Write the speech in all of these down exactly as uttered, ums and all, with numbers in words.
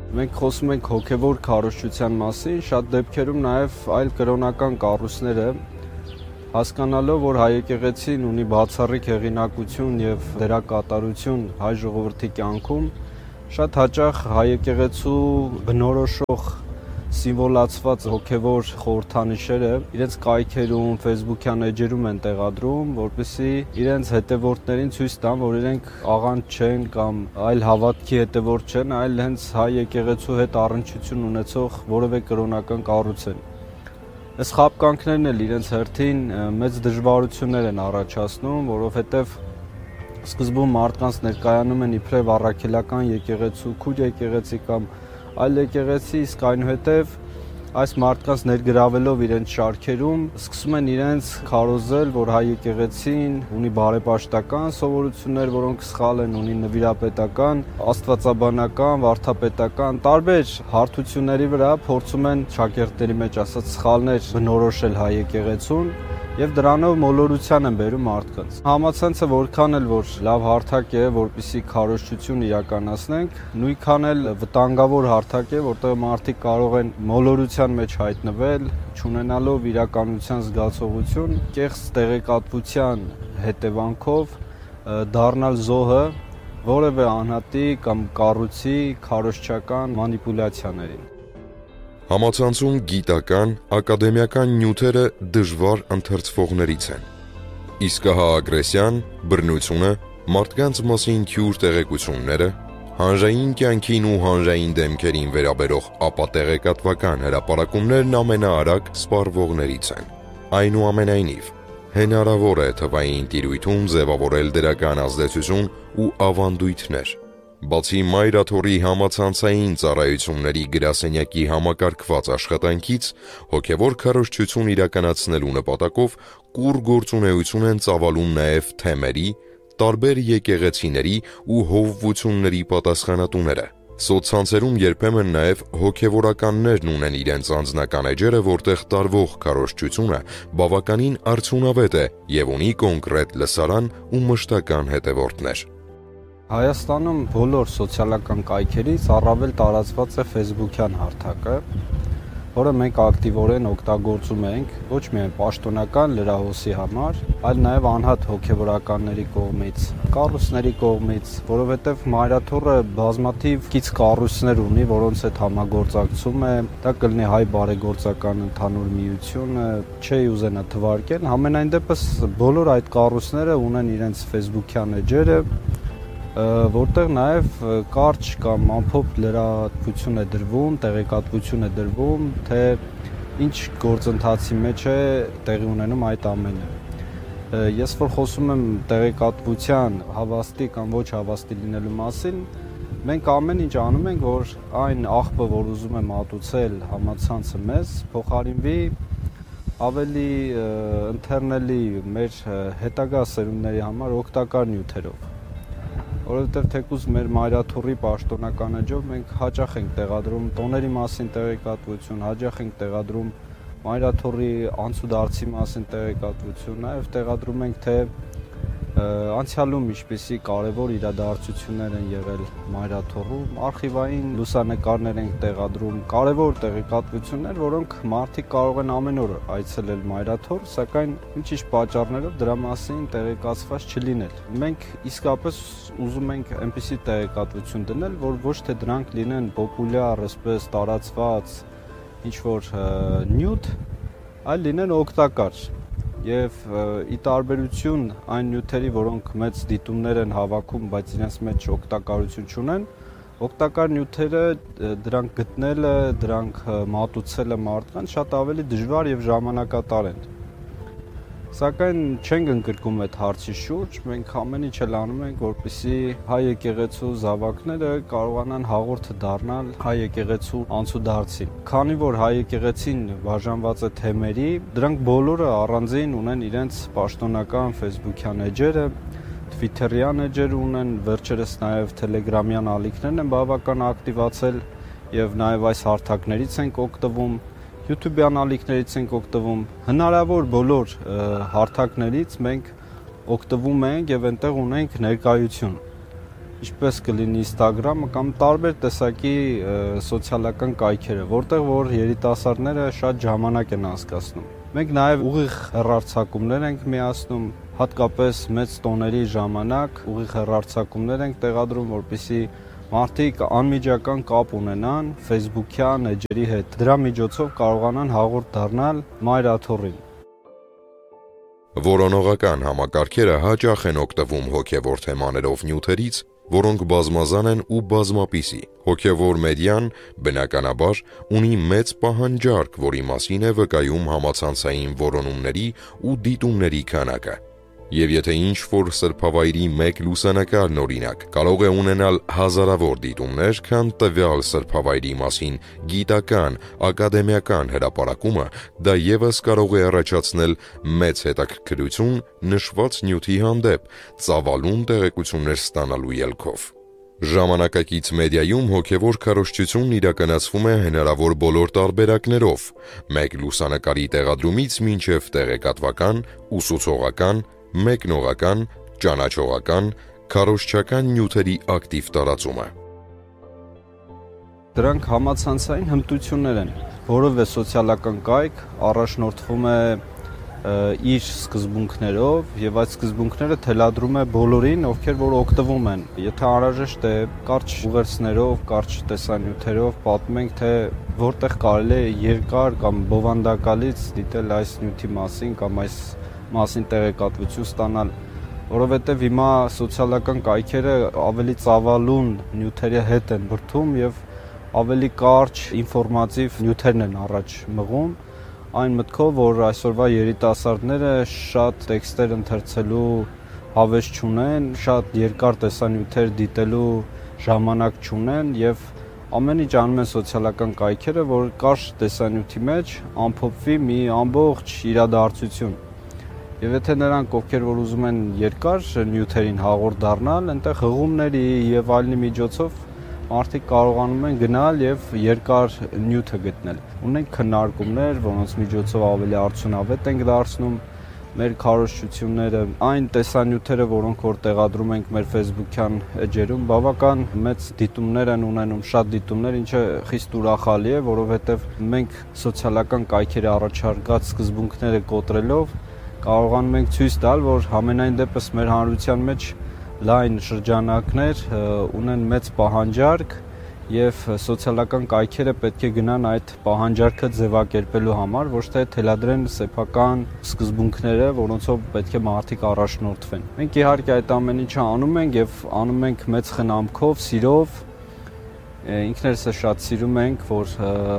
Մենք խոսում ենք հոգևոր քարոզչության մասին, շատ դեպքերում նաև այլ կրոնական կառույցները հասկանալով, որ հայ եկեղեցին ունի բացառիկ հեղինակություն եւ դերակատարություն հայ ժողովրդի կյանքում, շատ հաճախ հայ եկեղեցու բնորոշող սիմվոլացված հոգևոր խորհրդանիշերը իրենց կայքերում, ֆեյսբուքյան էջերում են տեղադրում, որպեսզի իրենց հետևորդներին ցույց տան, որ իրենք աղանդ չեն կամ այլ հավատքի հետևորդ չեն, այլ հենց հայ եկեղեցու հետ առնչություն ունեցող որևէ կրոնական կառույց են։ Այս խաբկանքներն էլ իրենց հերթին մեծ դժվարություններ են առաջացնում, որովհետև սկզբում մարդկանց ներկայանում են իբրև առաքելական եկեղեցու, քույր եկեղեցի կամ այլ եկեղեցի, իսկ այնուհետև այս մարդկանց ներգրավելով իրենց շարքերում սկսում են իրենց քարոզել, որ հայ եկեղեցին ունի բարեպաշտական սովորություններ, որոնք սխալ են, ունի նվիրապետական, աստվածաբանական, վարդապետական տարբեր հարթությունների վրա փորձում են շակերտների մեջ ասած սխալներ բնորոշել հայ եկեղեցուն եւ դրանով մոլորության են բերում մարդկանց։ Համացանցը որքան էլ որ լավ հարթակ է, որպեսզի քարոզչություն իրականացնենք, նույնքան էլ վտանգավոր հարթակ է, որտեղ մարդիկ կարող են մոլորության մեջ հայտնվել, չունենալով իրականության զգացողություն, կեղծ տեղեկատվության հետևանքով դառնալ զոհը որևէ անհատի կամ կառույցի քարոզչական մանիպուլյացիաներին։ Համացանցում գիտական, ակադեմիական նյութերը դժվար ընթերցվողներից են։ Իսկ հա ագրեսիան, բռնությունը, մարդկանց մասին թյուր տեղեկությունները, հանրային կյանքին ու հանրային դեմքերին վերաբերող ապատեղեկատվական հրապարակումներն ամենաարագ սպառվողներից են։ Այնուամենայնիվ, հնարավոր է թվային տիրույթում ձևավորել դրական ազդեցություն ու ավանդույթներ։ Բացի Մայրաթորի համացանցային ծառայությունների գրասենյակի համակարգված աշխատանքից, հոգևոր քարոզչություն իրականացնելու նպատակով կուռ գործունեություն են ծավալում նաև թեմերի, տարբեր եկեղեցիների ու հովվությունների պատասխանատուները։ Սոցցանցերում երբեմն նաև հոգևորականներն ունեն իրենց անձնական էջերը, որտեղ տարվող քարոզչությունը բավականին արդյունավետ է եւ ունի կոնկրետ լսարան ու մշտական հետևորդներ։ Հայաստանում բոլոր սոցիալական կայքերից առավել տարածված է ֆեյսբուքյան հարթակը, որը մենք ակտիվորեն օգտագործում ենք ոչ միայն պաշտոնական լրահոսի համար, այլ նաև անհատ հոգևորականների կողմից, կառույցների կողմից, որովհետև Մայրաթորը բազմաթիվ կից կառույցներ ունի, որոնց հետ համագործակցում է, դա կլինի Հայ բարեգործական ընդհանուր միությունը, չի ուզենա թվարկել, համենայն դեպս բոլոր այդ կառույցները ունեն իրենց ֆեյսբուքյան էջերը, որտեղ նաև կարճ կամ ամփոփ լրատվություն է դրվում, տեղեկատվություն է դրվում, թե ինչ գործընթացի մեջ է տեղի ունենում այդ ամենը։ Ես որ խոսում եմ տեղեկատվության հավաստի կամ ոչ հավաստի լինելու մասին, մենք ամեն ինչ անում ենք, որ այն աղբը, որ ուզում է մատուցել համացանցը մեզ, փոխարինվի ավելի ընթերնելի մեր հետագա սերունդների համար օգտակար նյութերով։ Որովհետև թեկուզ մեր Մայրաթորի պաշտոնական էջով մենք հաճախ ենք տեղադրում տոների մասին տեղեկատվություն, հաճախ ենք տեղադրում Մայրաթորի անցուդարձի մասին տեղեկատվություն, նաև տեղադրում ենք, թե անցյալում ինչպիսի կարևոր իրադարձություններ են եղել Մայրաթորում, արխիվային լուսանկարներ ենք տեղադրում, կարևոր տեղեկատվություններ, որոնք մարդիկ կարող են ամեն օր այցելել Մայրաթոր, սակայն ինչ-ինչ պատճառներով դրա մասին տեղեկացված չլինել։ Մենք իսկապես ուզում ենք այնպիսի տեղեկատվություն դնել, որ ոչ թե դրանք լինեն պոպուլյար, այսպես տարածված ինչ-որ նյութ, այլ լինեն օգտակար։ Եվ ի տարբերություն այն նյութերի, որոնք մեծ դիտումներ են հավաքում, բայց իրենց մեջ օգտակարություն չունեն, օգտակար նյութերը դրանք գտնելը, դրանք մատուցելը մարդկանց շատ ավելի դժվար եւ ժամանակատար են։ Սակայն չենք ընկրկում այդ հարցի շուրջ, մենք ամեն ինչ էլ անում ենք, որպեսզի հայ եկեղեցու զավակները կարողանան հաղորդը դառնալ հայ եկեղեցու անցուդարձին։ Քանի որ հայ եկեղեցին բաժանված է թեմերի, դրանք բոլորը առանձին ունեն իրենց պաշտոնական ֆեյսբուքյան էջերը, թվիթերյան էջեր ունեն, վերջերս նաև թելեգրամյան ալիքներն են բավական ակտիվացել եւ նաև այս հարթակներից ենք օգտվում, YouTube-յան ալիքներից ենք օգտվում, հնարավոր բոլոր հարթակներից մենք օգտվում ենք եւ այնտեղ ունենք ներկայություն։ ինչպես կլինի Instagram-ը կամ տարբեր տեսակի սոցիալական կայքերը, որտեղ որ երիտասարդները շատ ժամանակ են անցկացնում։ Մենք նաև ուղիղ հեռարձակումներ ենք միացնում, հատկապես մեծ տոների ժամանակ ուղիղ հեռարձակումներ ենք տեղադրում, որպեսզի մարդիկ անմիջական կապ ունենան Facebook-յան էջերի հետ։ Դրա միջոցով կարողանան հաղորդ դառնալ մայրաթոռին։ Որոնողական համակարգերը հաճախ են օգտվում հոգևոր թեմաներով նյութերից, որոնք բազմազան են ու բազմապիսի։ Հոգևոր մեդիան, բնականաբար, ունի մեծ պահանջարկ, որի մասին է վկայում համացանցային որոնումների ու դիտումների քանակը։ Եվ եթե ինչ-որ սրբավայրի մեկ լուսանկարն օրինակ կարող է ունենալ հազարավոր դիտումներ, քան տվյալ սրբավայրի մասին գիտական, ակադեմիական հրապարակումը, դա ևս կարող է առաջացնել մեծ հետաքրքրություն նշված նյութի հանդեպ, ծավալուն տեղեկություններ ստանալու ելքով։ Ժամանակակից մեդիայում հոգևոր քարոզչությունն իրականացվում է հնարավոր բոլոր տարբերակներով՝ մեկ լուսանկարի տեղադրումից մինչև տեղեկատվական, ուսուցողական, մեկնողական, ճանաչողական, քարոզչական նյութերի ակտիվ տարածումը։ Դրանք համացանցային հմտություններ են, որովհետև սոցիալական կայք առաջնորդվում է իր սկզբունքներով եւ այդ սկզբունքները թելադրում է բոլորին, ովքեր որ օգտվում են։ Եթե անհրաժեշտ է, կարճ ուղերձներով, կարճ տեսանյութերով պատմենք, թե որտեղ կարելի է երկար կամ բովանդակալից դիտել այս նյութի մասին կամ այս մասին տեղեկատվություն ստանալ, որովհետև հիմա սոցիալական կայքերը ավելի ծավալուն նյութերի հետ են բրդում եւ ավելի կարճ ինֆորմատիվ նյութերն են առաջ մղում, այն մտքով, որ այսօրվա երիտասարդները շատ տեքստեր ընթերցելու հավես չունեն, շատ երկար տեսանյութեր դիտելու ժամանակ չունեն եւ ամեն ինչ անում են սոցիալական կայքերը, որ կարճ տեսանյութի մեջ ամփոփվի մի ամբողջ իրադարձություն։ Եվ եթե նրանք, ովքեր որ ուզում են երկար նյութերին հաղորդ դառնալ, այնտեղ հղումների եւ այլնի միջոցով մարդիկ կարողանում են գնալ եւ երկար նյութը գտնել։ Ունենք քննարկումներ, որոնց միջոցով ավելի արդյունավետ ենք դարձնում մեր քարոզչությունները, այն տեսանյութերը, որոնք որ տեղադրում ենք մեր Facebook-յան էջերում, բավական մեծ դիտումներ են ունենում, շատ դիտումներ, ինչը խիստ ուրախալի է, որովհետեւ մենք սոցիալական կայքերի առաջարկած սկզբունքները կոտրելով կարողանում ենք ցույց տալ, որ համենայն դեպս մեր հանրության մեջ լայն շրջանակներ ունեն մեծ պահանջարկ եւ սոցիալական կայքերը պետք է գնան այդ պահանջարկը ձևակերպելու համար, ոչ թե թելադրեն սեփական սկզբունքները, որոնցով պետք է մարդիկ առաջնորդվեն։ Մենք իհարկե այդ ամեն ինչը անում ենք եւ անում ենք մեծ խնամքով, սիրով, ինքներս շատ սիրում ենք, որ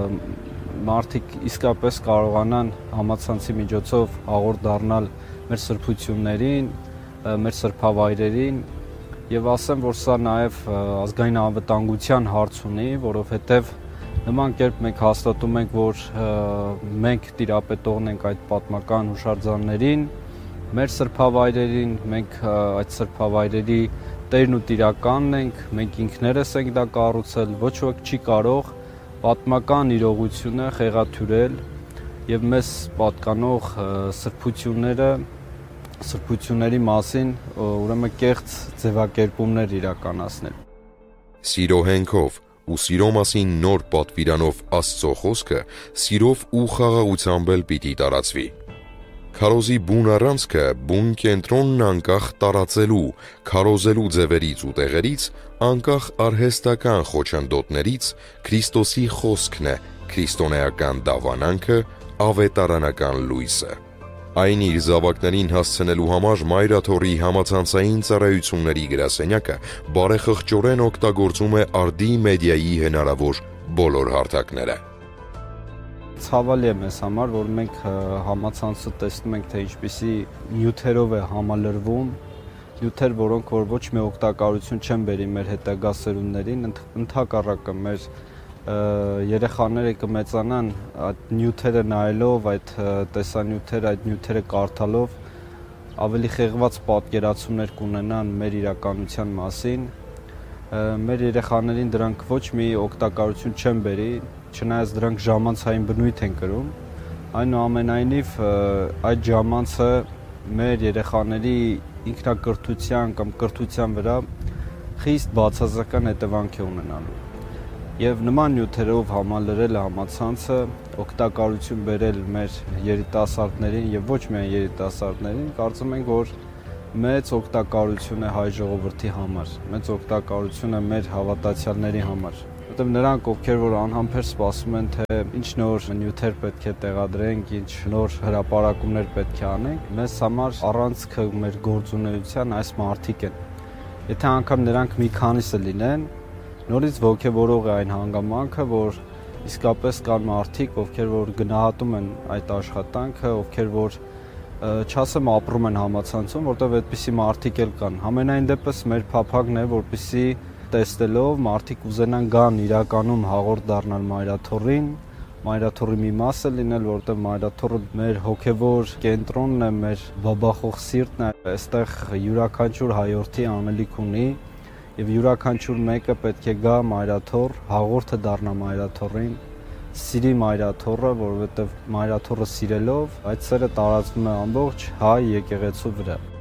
մարդիկ իսկապես կարողանան համացանցի միջոցով հաղորդ դառնալ մեր սրբություններին, մեր սրբավայրերին եւ ասեմ, որ սա նաեւ ազգային անվտանգության հարց ունի, որովհետեւ նման կերպ մենք հաստատում ենք, որ մենք տիրապետողն ենք այդ պատմական հուշարձաններին, մեր սրբավայրերին, մենք այդ սրբավայրերի տերն ու տիրականն ենք, մենք ինքներս ենք դա կառուցել, ոչ ոք չի կարող պատմական իրողությունը խեղաթյուրել եւ մեզ պատկանող սրբությունները, սրբությունների մասին ուրեմն կեղծ ձևակերպումներ իրականացնել։ Սիրո հենքով ու սիրո մասին նոր պատվիրանով Աստծո խոսքը սիրով ու խաղաղությամբ էլ պիտի տարածվի։ Քարոզի բուն առանցքը բուն կենտրոնն անկախ տարածելու, քարոզելու ձևերից ու տեղերից, անկախ արհեստական խոչընդոտներից Քրիստոսի խոսքն է, քրիստոնեական դավանանքը, ավետարանական լույսը։ Այն իր զավակներին հասցնելու համար Մայրաթոռի համացանցային ծառայությունների գրասենյակը բարեխղճորեն օգտագործում է արդի մեդիայի հնարավոր բոլոր հարթակները։ Ցավալի է մեզ համար, որ մենք համացանցը տեսնում ենք, թե ինչպիսի նյութերով է համալրվում, նյութեր, որոնք որ ոչ մի օգտակարություն չեն բերի մեր հետագա սերունդներին, ընդհակառակը մեր երեխաները կմեծանան այդ նյութերը նայելով, այդ տեսանյութերը, այդ նյութերը կարդալով ավելի խեղված պատկերացումներ կունենան մեր իրականության մասին։ Մեր երեխաներին դրանք ոչ մի օգտակարություն չեն բերի, չնայած դրանք ժամանցային բնույթ են կրում, այնուամենայնիվ այդ ժամանցը մեր երեխաների ինքնակրթության կամ կրթության վրա խիստ բացասական հետևանք է ունենալու։ Եվ նման նյութերով համալրել համացանցը օգտակարություն բերել մեր երիտասարդներին եւ ոչ միայն երիտասարդներին, կարծում ենք, որ մեծ օգտակարություն է հայ ժողովրդի համար, մեծ օգտակարություն է մեր հավատացյալների համար, որտեղ նրանք, ովքեր որ անհամբեր սպասում են, թե ինչ նոր նյութեր պետք է տեղադրենք, ինչ նոր հրապարակումներ պետք է անենք, մեզ համար առանցքը մեր գործունեության այս մարդիկ են։ Եթե անգամ նրանք մի քանիսը լինեն, նորից ոգևորող է այն հանգամանքը, որ իսկապես կան մարդիկ, ովքեր որ գնահատում են այդ աշխատանքը, ովքեր որ չասեմ ապրում են համացանցում, որտեղ այդպիսի մարդիկ էլ կան։ Համենայն դեպս մեր փափագն է, որպեսզի տեսնելով մարդիկ ուզենան գան իրականում հաղորդ դառնալ մայրաթոռին, մայրաթոռի մի մասը լինել, որտեղ մայրաթոռը մեր հոգևոր կենտրոնն է, մեր բաբախող սիրտն է, այստեղ յուրաքանչյուր հայորդի անելիք ունի եւ յուրաքանչյուր մեկը պետք է գա մայրաթոռ, հաղորդը դառնա մայրաթոռին, սիրի մայրաթոռը, որովհետեւ մայրաթոռը սիրելով այդ սերը տարածվում է ամբողջ հայ եկեղեցու վրա։